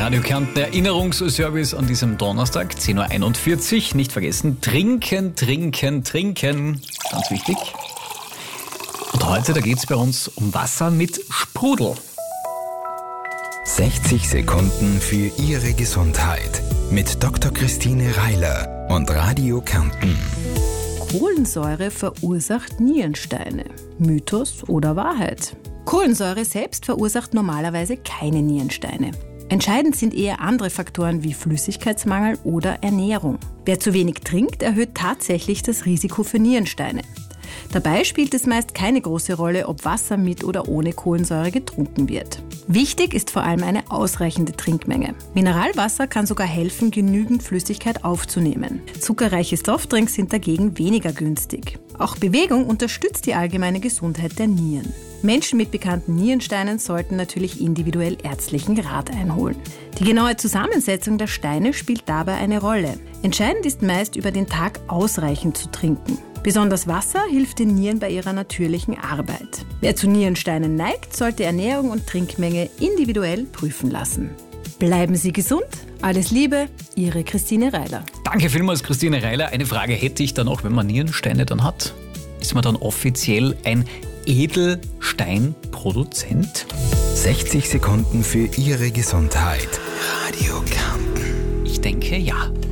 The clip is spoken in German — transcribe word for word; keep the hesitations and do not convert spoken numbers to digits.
Radio Kärnten Erinnerungsservice an diesem Donnerstag, zehn Uhr einundvierzig. Nicht vergessen, trinken, trinken, trinken. Ganz wichtig. Und heute, da geht es bei uns um Wasser mit Sprudel. sechzig Sekunden für Ihre Gesundheit mit Doktor Christine Reiler und Radio Kärnten. Kohlensäure verursacht Nierensteine. Mythos oder Wahrheit? Kohlensäure selbst verursacht normalerweise keine Nierensteine. Entscheidend sind eher andere Faktoren wie Flüssigkeitsmangel oder Ernährung. Wer zu wenig trinkt, erhöht tatsächlich das Risiko für Nierensteine. Dabei spielt es meist keine große Rolle, ob Wasser mit oder ohne Kohlensäure getrunken wird. Wichtig ist vor allem eine ausreichende Trinkmenge. Mineralwasser kann sogar helfen, genügend Flüssigkeit aufzunehmen. Zuckerreiche Softdrinks sind dagegen weniger günstig. Auch Bewegung unterstützt die allgemeine Gesundheit der Nieren. Menschen mit bekannten Nierensteinen sollten natürlich individuell ärztlichen Rat einholen. Die genaue Zusammensetzung der Steine spielt dabei eine Rolle. Entscheidend ist meist, über den Tag ausreichend zu trinken. Besonders Wasser hilft den Nieren bei ihrer natürlichen Arbeit. Wer zu Nierensteinen neigt, sollte Ernährung und Trinkmenge individuell prüfen lassen. Bleiben Sie gesund. Alles Liebe, Ihre Christine Reiler. Danke vielmals, Christine Reiler. Eine Frage hätte ich dann auch, wenn man Nierensteine dann hat. Ist man dann offiziell ein Edelsteinproduzent? sechzig Sekunden für Ihre Gesundheit. Radio Kärnten. Ich denke, ja.